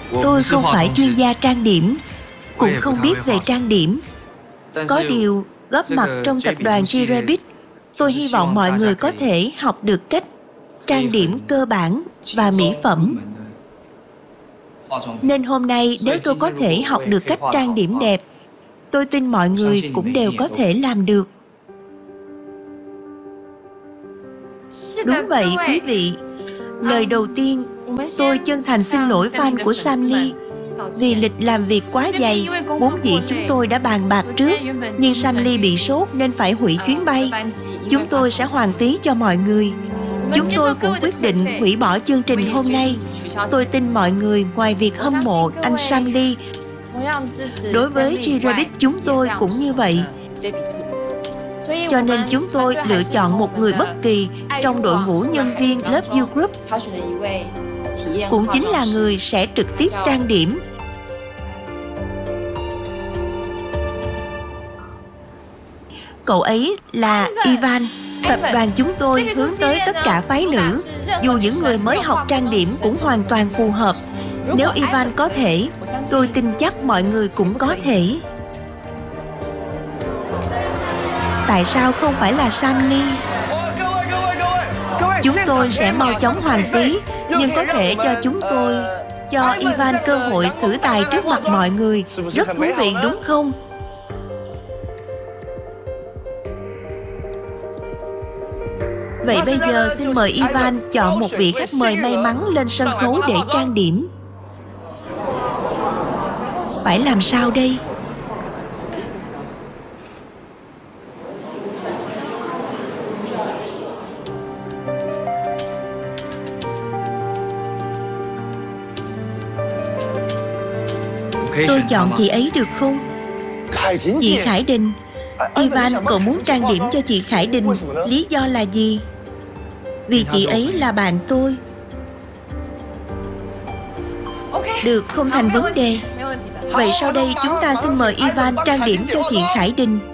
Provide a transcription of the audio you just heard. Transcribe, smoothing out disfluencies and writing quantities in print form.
Tôi không phải chuyên gia trang điểm, cũng không biết về trang điểm. Có điều, góp mặt trong tập đoàn G-Rabbit, tôi hy vọng mọi người có thể học được cách trang điểm cơ bản và mỹ phẩm. Nên hôm nay nếu tôi có thể học được cách trang điểm đẹp, tôi tin mọi người cũng đều có thể làm được. Đúng vậy quý vị. Lời đầu tiên, tôi chân thành xin lỗi fan của Sam Lee vì lịch làm việc quá dày. Vốn dĩ chúng tôi đã bàn bạc trước, nhưng Sam Lee bị sốt nên phải hủy chuyến bay. Chúng tôi sẽ hoàn phí cho mọi người. Chúng tôi cũng quyết định hủy bỏ chương trình hôm nay. Tôi tin mọi người ngoài việc hâm mộ anh Sam Lee, đối với G-Rabbit chúng tôi cũng như vậy. Cho nên chúng tôi lựa chọn một người bất kỳ trong đội ngũ nhân viên Love You Group, cũng chính là người sẽ trực tiếp trang điểm. Cậu ấy là Ivan. Tập đoàn chúng tôi hướng tới tất cả phái nữ, dù những người mới học trang điểm cũng hoàn toàn phù hợp. Nếu Ivan có thể, tôi tin chắc mọi người cũng có thể. Tại sao không phải là Sam Lee? Chúng tôi sẽ mau chóng hoàn phí, nhưng có thể cho Ivan cơ hội thử tài trước mặt mọi người. Rất thú vị đúng không? Vậy bây giờ xin mời Ivan chọn một vị khách mời may mắn lên sân khấu để trang điểm. Phải làm sao đây? Tôi chọn chị ấy được không? Chị Khải Đình. Ivan, cậu muốn trang điểm cho chị Khải Đình. Lý do là gì? Vì chị ấy là bạn tôi. Được, không thành vấn đề. Vậy sau đây chúng ta xin mời Ivan trang điểm cho chị Khải Đình.